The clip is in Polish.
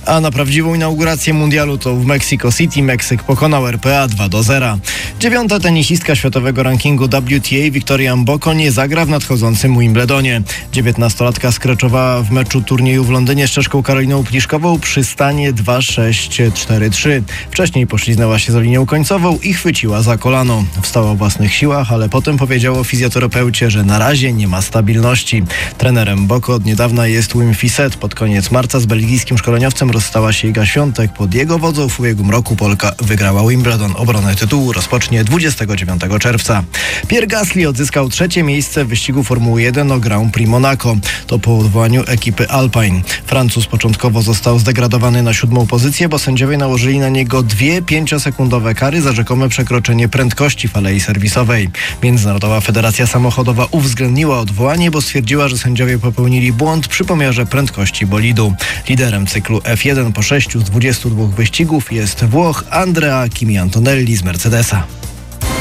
A na prawdziwą inaugurację mundialu to w Mexico City Meksyk pokonał RPA 2-0. 9. tenisistka światowego rankingu WTA Victoria Mboko nie zagra w nadchodzącym Wimbledonie. 19-latka skreczowała w meczu turnieju w Londynie z Czeszką Karoliną Pliszkową przy stanie 2-6-4-3. Wcześniej pośliznęła się za linią końcową i chwyciła za kolano. Wstała o własnych siłach, ale potem powiedziała fizjoterapeucie, że na razie nie ma stabilności. Trenerem Mboko od niedawna jest Wim Fissette. Pod koniec marca z belgijskim szkoleniowcem rozstała się Iga Świątek. Pod jego wodzą w ubiegłym roku Polka wygrała Wimbledon. Obronę tytułu rozpocznie 29 czerwca. Pierre Gasly odzyskał 3. miejsce w wyścigu Formuły 1 o Grand Prix Monaco. To po odwołaniu ekipy Alpine. Francuz początkowo został zdegradowany na 7. pozycję, bo sędziowie nałożyli na niego 2 5-sekundowe kary za rzekome przekroczenie prędkości w alei serwisowej. Międzynarodowa Federacja Samochodowa uwzględniła odwołanie, bo stwierdziła, że sędziowie popełnili błąd przy pomiarze prędkości bolidu. Liderem cyklu F1 po 6 z 22 wyścigów jest Włoch Andrea Kimi Antonelli z Mercedesa.